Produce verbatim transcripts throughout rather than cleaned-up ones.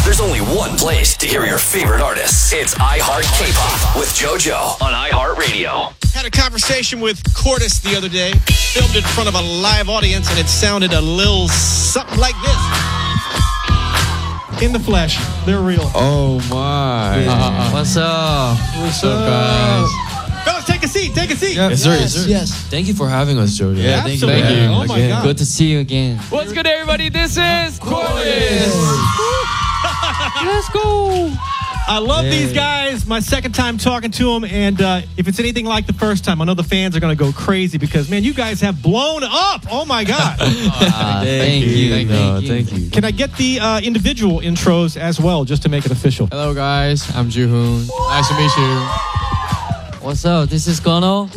There's only one place to hear your favorite artists. It's iHeart K-Pop with JoJo on iHeartRadio. Had a conversation with Cortis the other day. Filmed in front of a live audience, and it sounded a little something like this. In the flesh. They're real. Oh, my. Uh, what's up? What's up, guys? Fellas, take a seat. Take a seat. Yes, sir. Yes, sir. Yes. Thank you for having us, JoJo. Yeah, thank you. absolutely. Thank you. Oh, my again. God. Good to see you again. What's good, everybody? This is Cortis. Let's go. I love Hey. these guys. My second time talking to them, and uh, if it's anything like the first time, I know the fans are going to go crazy because, man, you guys have blown up. Oh, my God. Uh, thank you. Thank, Thank you. you. Thank you. Can I get the uh, individual intros as well, just to make it official? Hello, guys. I'm Juhoon. Nice to meet you. What's up? This is Gono.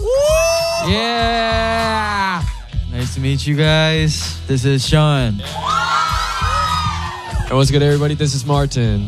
Yeah. Nice to meet you guys. This is Sean. And what's good, everybody? This is Martin.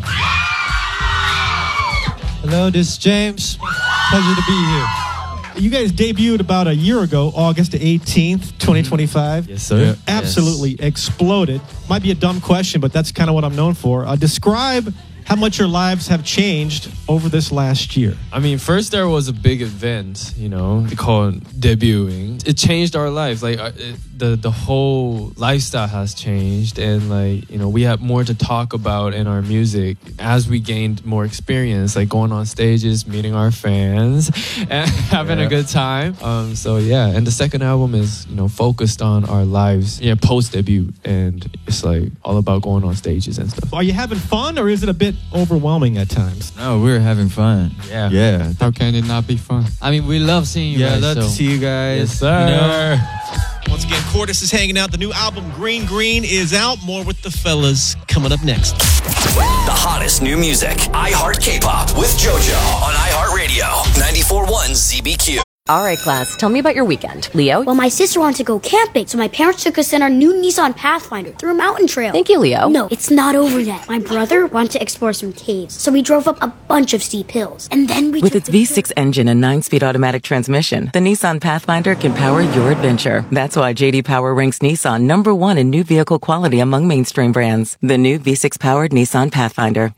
Hello, this is James. Pleasure to be here. You guys debuted about a year ago, August eighteenth, twenty twenty-five. Yes, sir. Yeah. Absolutely exploded. Might be a dumb question, but that's kind of what I'm known for. Uh, describe how much your lives have changed over this last year. I mean, first there was a big event, you know, called debuting. It changed our lives. Like uh, it, the the whole lifestyle has changed, and like you know, we have more to talk about in our music as we gained more experience, like going on stages, meeting our fans, and having Yeah. a good time. Um, so yeah, and the second album is you know focused on our lives, yeah, post debut, and it's like all about going on stages and stuff. Are you having fun, or is it a bit overwhelming at times? No, we're having fun. Yeah. Yeah. How can it not be fun? I mean, we love seeing you Yeah, guys. love to so. see you guys. Yes, sir. You know, Once again, Cortis is hanging out. The new album, Green Green, is out. More with the fellas coming up next. The hottest new music. iHeart K-Pop with JoJo on iHeartRadio. ninety-four point one Z B Q. All right, class, tell me about your weekend. Leo? Well, my sister wanted to go camping, so my parents took us in our new Nissan Pathfinder through a mountain trail. Thank you, Leo. No, it's not over yet. My brother wanted to explore some caves, so we drove up a bunch of steep hills. And then we With took its the V six engine and nine-speed automatic transmission, the Nissan Pathfinder can power your adventure. That's why J D Power ranks Nissan number one in new vehicle quality among mainstream brands. The new V six-powered Nissan Pathfinder.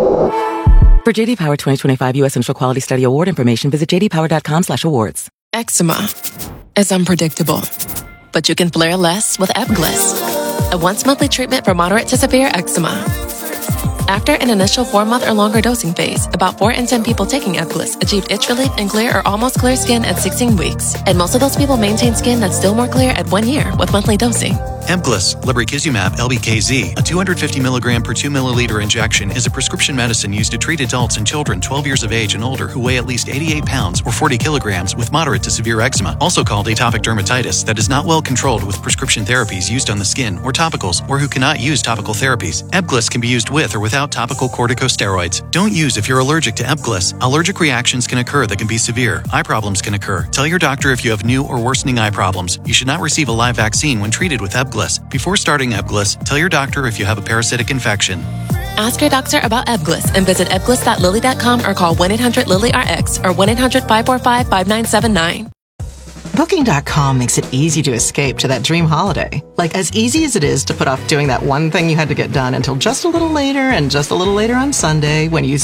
For J D Power twenty twenty-five U S Central Quality Study Award information, visit j d power dot com slash awards. Eczema is unpredictable, but you can flare less with Ebglyss, a once-monthly treatment for moderate to severe eczema. After an initial four-month or longer dosing phase, about four in ten people taking Ebglyss achieved itch relief and clear or almost clear skin at sixteen weeks, and most of those people maintain skin that's still more clear at one year with monthly dosing. Ebglyss, lebrikizumab L B K Z, a two hundred fifty milligram per two milliliter injection, is a prescription medicine used to treat adults and children twelve years of age and older who weigh at least eighty-eight pounds or forty kilograms with moderate to severe eczema, also called atopic dermatitis, that is not well controlled with prescription therapies used on the skin or topicals, or who cannot use topical therapies. Ebglyss can be used with or without topical corticosteroids. Don't use if you're allergic to Ebglyss. Allergic reactions can occur that can be severe. Eye problems can occur. Tell your doctor if you have new or worsening eye problems. You should not receive a live vaccine when treated with Ebglyss. Before starting Ebglyss, tell your doctor if you have a parasitic infection. Ask your doctor about Ebglyss and visit ebglyss dot lilly dot com or call one eight hundred lilly R X or one eight hundred five four five five nine seven nine. Booking dot com makes it easy to escape to that dream holiday. Like as easy as it is to put off doing that one thing you had to get done until just a little later and just a little later on Sunday when you